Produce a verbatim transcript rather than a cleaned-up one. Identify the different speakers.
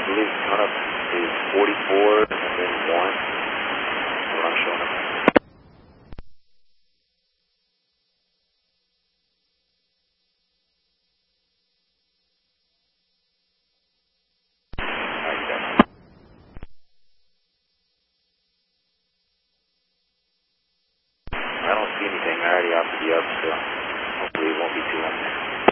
Speaker 1: believe count up is forty-four and then one. I'm not sure.